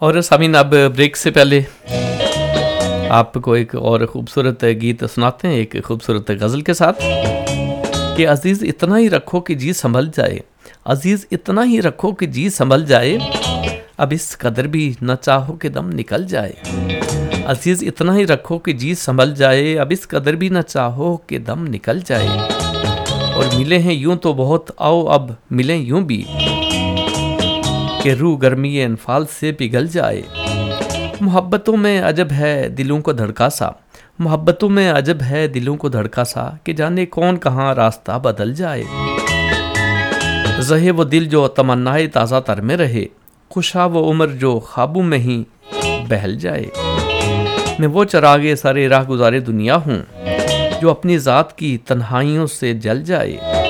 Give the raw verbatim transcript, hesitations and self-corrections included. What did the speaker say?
और सामीन, अब ब्रेक से पहले आपको एक और ख़ूबसूरत गीत सुनाते हैं, एक ख़ूबसूरत गज़ल के साथ कि अज़ीज़ इतना ही रखो कि जी संभल जाए, अज़ीज़ इतना ही रखो कि जी संभल जाए, अब इस कदर भी न चाहो कि दम निकल जाए। अज़ीज़ इतना ही रखो कि जी संभल जाए, अब इस कदर भी न चाहो कि दम निकल जाए। और मिले हैं यूं तो बहुत, आओ अब मिलें यूं भी कि रूह गर्मी अनफाल से पिघल जाए। मोहब्बतों में अजब है दिलों को धड़का सा, मोहब्बतों में अजब है दिलों को धड़का सा, कि जाने कौन कहाँ रास्ता बदल जाए। ज़हे वो दिल जो तमन्नाए ताज़ा तर में रहे, खुशा वो उम्र जो ख्वाबों में ही बहल जाए। मैं वो चरागे सारे राह गुजारे दुनिया हूँ, जो अपनी ज़ात की तन्हाइयों से जल जाए।